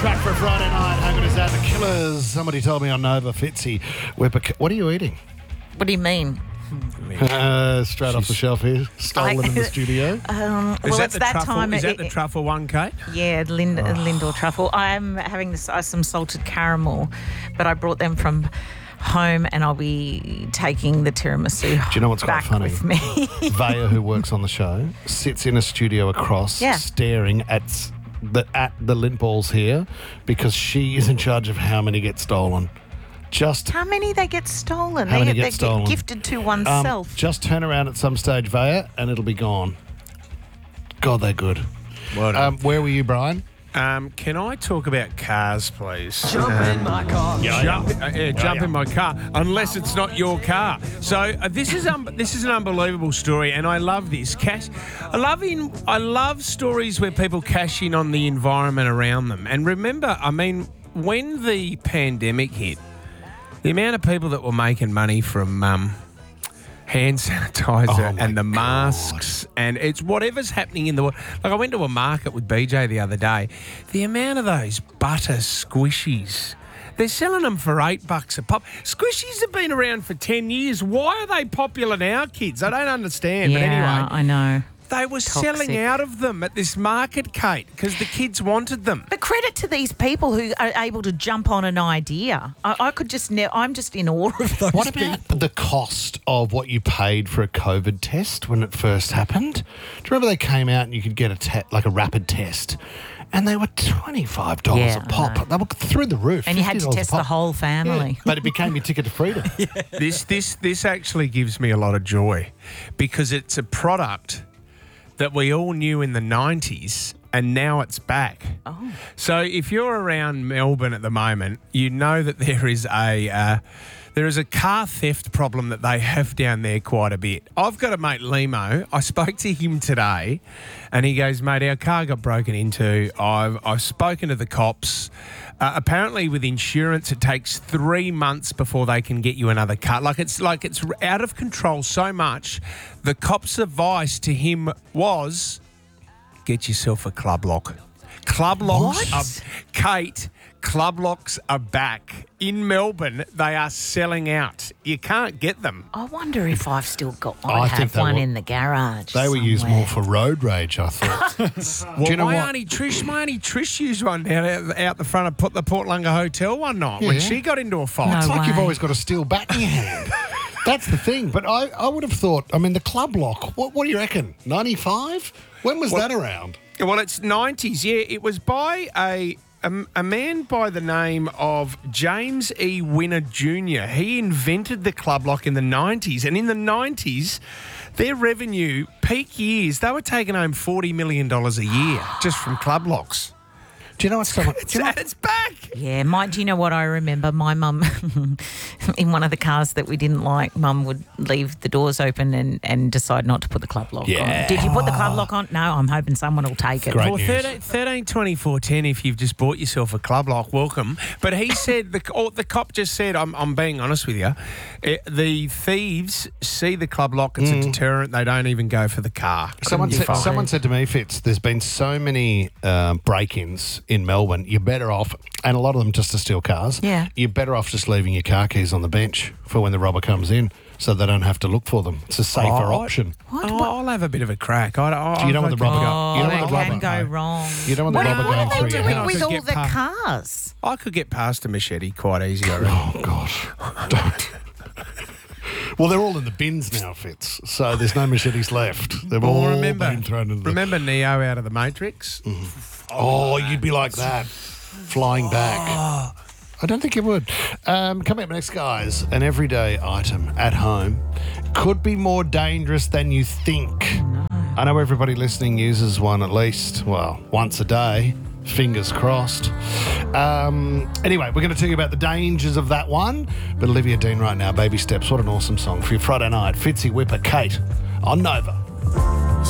track for a Friday night. How good is that? The Killers. Somebody told me on Nova, Fitzy. What are you eating? What do you mean? Straight off the shelf here. Stolen in the studio. It's that time. Is that the truffle one, Kate? Yeah, Lindor truffle. I'm having some salted caramel, but I brought them from home and I'll be taking the tiramisu. Do you know what's quite back funny? With me. Vaya, who works on the show, sits in a studio across, staring at the lint balls here because she is in charge of how many get stolen. How many they get stolen? How many they get stolen? Get gifted to oneself. Just turn around at some stage, Vaya, and it'll be gone. God, they're good. Well where were you, Brian? Can I talk about cars, please? Jump in my car. Jump in my car, unless it's not your car. So this is an unbelievable story, and I love this. I love stories where people cash in on the environment around them. And remember, when the pandemic hit, the amount of people that were making money from hand sanitizer and the masks, and it's whatever's happening in the world. Like I went to a market with BJ the other day. The amount of those butter squishies, they're selling them for $8 a pop. Squishies have been around for 10 years. Why are they popular now, kids? I don't understand. Yeah, but anyway, I know. They were selling out of them at this market, Kate, because the kids wanted them. But credit to these people who are able to jump on an idea. I'm just in awe of those What about the cost of what you paid for a COVID test when it first happened? Do you remember they came out and you could get a rapid test? And they were $25 a pop. They were through the roof. And you had to test the whole family. Yeah, but it became your ticket to freedom. This actually gives me a lot of joy because it's a product that we all knew in the 90s and now it's back. Oh. So if you're around Melbourne at the moment, you know that there is a car theft problem that they have down there quite a bit. I've got a mate, Limo. I spoke to him today and he goes, mate, our car got broken into. I've spoken to the cops. Apparently with insurance, it takes 3 months before they can get you another car. It's out of control so much. The cops' advice to him was, get yourself a club lock. Club locks Kate, club locks are back. In Melbourne, they are selling out. You can't get them. I wonder if I've still got one. I I think have they one were- in the garage. They were used somewhere. more for road rage, I thought. Well, Do you know my what? auntie Trish used one down out the front of the Portlunga Hotel one night when Yeah. she got into a fight. It's No like you've way. always got a steel bat in your hand. That's the thing. But I would have thought, the club lock, what do you reckon? 95? When was that around? Well, it's 90s. Yeah, it was by a man by the name of James E. Winner Jr. He invented the club lock in the 90s. And in the 90s, their revenue, peak years, they were taking home $40 million a year just from club locks. Do you know what's going on? It's back. Yeah, do you know what I remember? My mum, in one of the cars that we didn't like, Mum would leave the doors open and decide not to put the club lock Yeah. on. Did you put the club lock on? No, I'm hoping someone will take it. Great Well, news. 13 24 10, if you've just bought yourself a club lock, welcome. But he said, the cop just said, I'm being honest with you, the thieves see the club lock, it's a deterrent, they don't even go for the car. Someone said to me, Fitz, there's been so many break-ins in Melbourne, you're better off, and a lot of them just to steal cars, you're better off just leaving your car keys on the bench for when the robber comes in so they don't have to look for them. It's a safer option. I'll have a bit of a crack. You don't want the robber Can go wrong. You don't want the robber What going are through they your doing house. with all Get the past- cars? I could get past a machete quite easy, I reckon. Oh, gosh. Don't. Well, they're all in the bins now, Fitz, so there's no machetes left. They've all been thrown into the... Remember Neo out of the Matrix? Oh, you'd be like that, flying back. I don't think you would. Coming up next, guys, an everyday item at home could be more dangerous than you think. I know everybody listening uses one at least, once a day. Fingers crossed. Anyway, we're going to tell you about the dangers of that one. But Olivia Dean right now, Baby Steps. What an awesome song for your Friday night. Fitzy Whipper, Kate on Nova.